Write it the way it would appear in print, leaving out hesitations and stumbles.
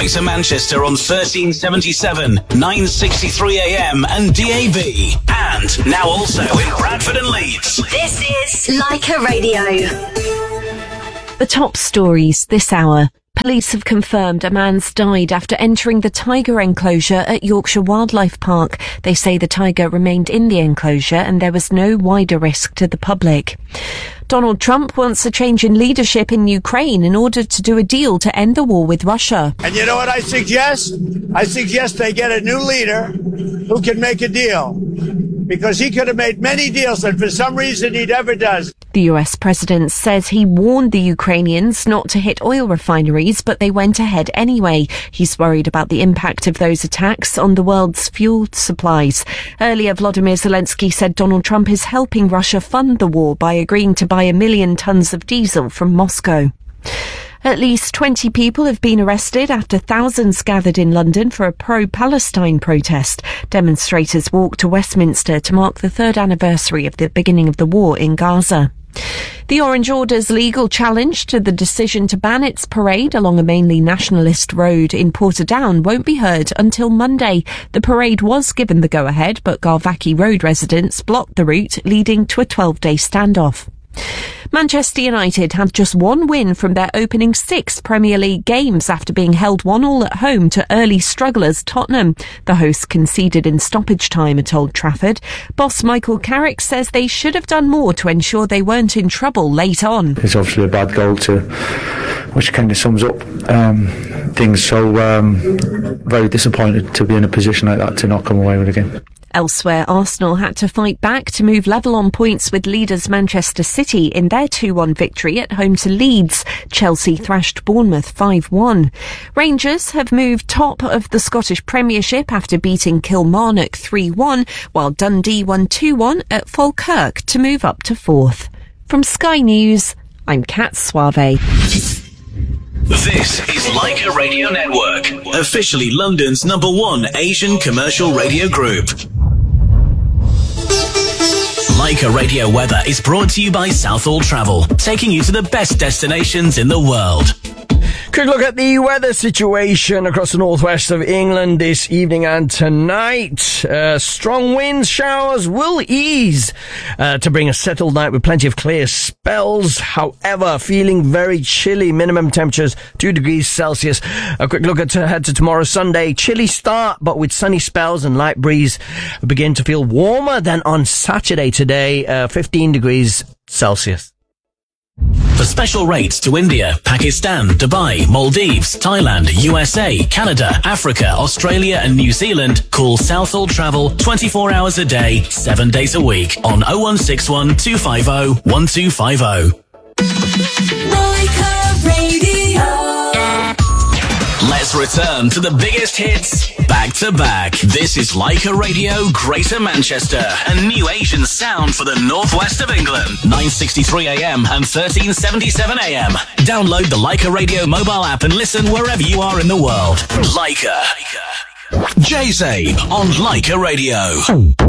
Greater Manchester on 1377, 963 AM and DAB. And now also in Bradford and Leeds. This is Leica Radio. The top stories this hour. Police have confirmed a man's died after entering the tiger enclosure at Yorkshire Wildlife Park. They say the tiger remained in the enclosure and there was no wider risk to the public. Donald Trump wants a change in leadership in Ukraine in order to do a deal to end the war with Russia. And you know what I suggest? I suggest they get a new leader who can make a deal. Because he could have made many deals, and for some reason he never does. The US president says he warned the Ukrainians not to hit oil refineries, but they went ahead anyway. He's worried about the impact of those attacks on the world's fuel supplies. Earlier, Volodymyr Zelensky said Donald Trump is helping Russia fund the war by agreeing to buy 1 million tons of diesel from Moscow. At least 20 people have been arrested after thousands gathered in London for a pro-Palestine protest. Demonstrators walked to Westminster to mark the third anniversary of the beginning of the war in Gaza. The Orange Order's legal challenge to the decision to ban its parade along a mainly nationalist road in Portadown won't be heard until Monday. The parade was given the go-ahead, but Garvaki Road residents blocked the route, leading to a 12-day standoff. Manchester United have just one win from their opening 6 Premier League games after being held 1-1 at home to early strugglers Tottenham. The hosts conceded in stoppage time at Old Trafford. Boss Michael Carrick says they should have done more to ensure they weren't in trouble late on. It's obviously a bad goal which kind of sums up things, so very disappointed to be in a position like that to not come away with a game. Elsewhere, Arsenal had to fight back to move level on points with leaders Manchester City in their 2-1 victory at home to Leeds. Chelsea thrashed Bournemouth 5-1. Rangers have moved top of the Scottish Premiership after beating Kilmarnock 3-1, while Dundee won 2-1 at Falkirk to move up to 4th. From Sky News, I'm Kat Suave. This is Leica Radio Network, officially London's #1 Asian commercial radio group. Leica Radio Weather is brought to you by Southall Travel, taking you to the best destinations in the world. Quick look at the weather situation across the northwest of England this evening and tonight. Strong winds, showers will ease to bring a settled night with plenty of clear spells. However, feeling very chilly. Minimum temperatures 2 degrees Celsius. A quick look ahead to tomorrow, Sunday. Chilly start, but with sunny spells and light breeze. Begin to feel warmer than on Saturday today. 15 degrees Celsius. For special rates to India, Pakistan, Dubai, Maldives, Thailand, USA, Canada, Africa, Australia and New Zealand, call Southall Travel 24 hours a day, 7 days a week on 0161 250 1250. Leica Radio. Let's return to the biggest hits back to back. This is Leica Radio Greater Manchester, a new Asian sound for the northwest of England. 963 AM and 1377 AM. Download the Leica Radio mobile app and listen wherever you are in the world. Leica. Jay-Z on Leica Radio.